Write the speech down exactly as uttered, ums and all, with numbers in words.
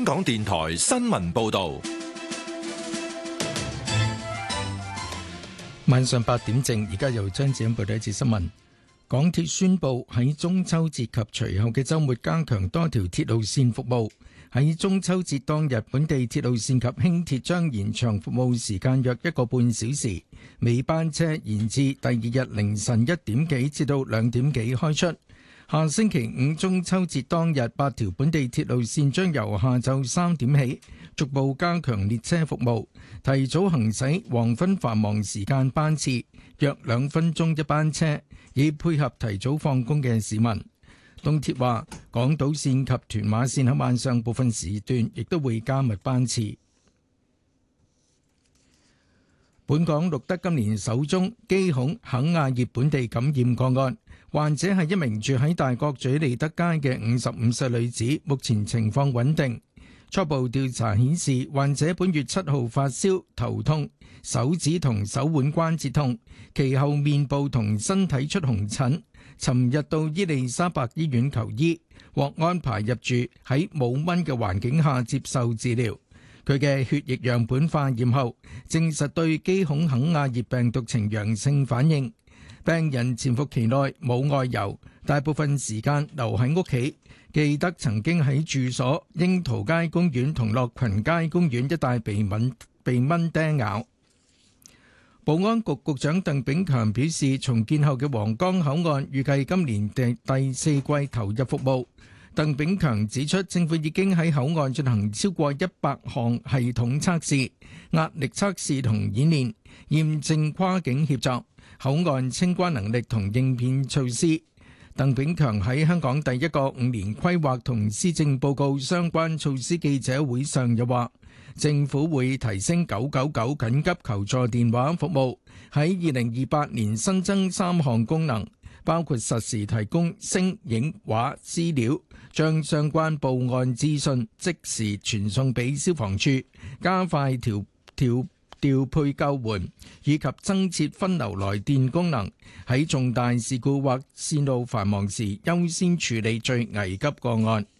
香港電台新聞報道。 晚上八點正，而家由張子欣報道一節新聞。港鐵宣布喺中秋節及隨後嘅週末加強多條鐵路線服務。喺中秋節當日，本地鐵路線及輕鐵將延長服務時間約一個半小時，尾班車延至第二日凌晨一點幾至到兩點幾開出。下星期五中秋節當日，八條本地鐵路線將由下晝三點起逐步加強列車服務，提早行駛黃昏繁忙時間班次，約兩分鐘一班車，以配合提早放工嘅市民。東鐵話，港島線及屯馬線喺晚上部分時段亦都會加密班次。本港錄得今年首宗基孔肯亞葉本地感染個案，患者係一名住喺大角咀利德街嘅五十五歲女子，目前情況穩定。初步調查顯示，患者本月七號發燒、頭痛、手指同手腕關節痛，其後面部同身體出紅疹，尋日到伊利沙伯醫院求醫，獲安排入住喺冇蚊嘅環境下接受治療。佢嘅血液樣本化驗後，證實對基孔肯亞葉病毒呈陽性反應。病人潛伏期內冇外遊，大部分時間留喺屋企。記得曾經喺住所櫻桃街公園同樂群街公園一帶被蚊被蚊叮咬。保安局局長鄧炳強表示，重建後嘅皇崗口岸預計今年第第四季投入服務。鄧炳強指出，政府已經喺口岸進行超過一百項系統測試、壓力測試同演練，驗證跨境協作、口岸清關能力同應變措施。鄧炳強喺香港第一個五年規劃同施政報告相關措施記者會上又話，政府會提升九九九緊急求助電話服務，喺二零二八年新增三項功能，包括實時提供聲影畫資料，將相關報案資訊即時傳送俾消防處，加快調調調配救援，以及增設分流來電功能，喺重大事故或線路繁忙時優先處理最危急個案。